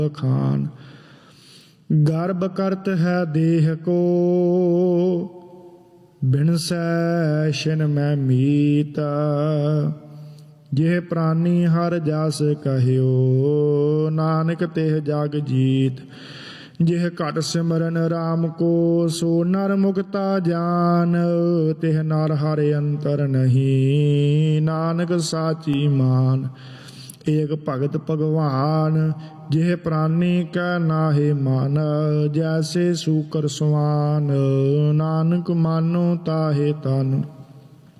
ਖਾਨ। ਗਰਭ ਕਰਤ ਹੈ ਦੇਹ ਕੋ, ਬਿਨਸੈ ਛਿਨ ਮੈਂ ਮੀਤ। ਜਿਹ ਪ੍ਰਾਨੀ ਹਰ ਜਸ ਕਹਿਓ, ਨਾਨਕ ਤਿਹ ਜਗ ਜੀਤ। ਜਿਹ ਘਟ ਸਿਮਰਨ ਰਾਮ ਕੋ, ਸੋ ਨਰ ਮੁਕਤਾ ਜਾਨ। ਤਿਹ ਨਰ ਹਰਿ ਅੰਤਰ ਨਹੀਂ, ਨਾਨਕ ਸਾਚੀ मान। ਏਕ ਭਗਤ ਭਗਵਾਨ, ਜਿਹ ਪ੍ਰਾਨੀ ਕੈ ਨਾਹਿ ਮਨ। ਜੈਸੇ ਸੂਕਰ ਸਵਾਨ, ਨਾਨਕ ਮਾਨੋ ਤਾਹੇ ਤਨ।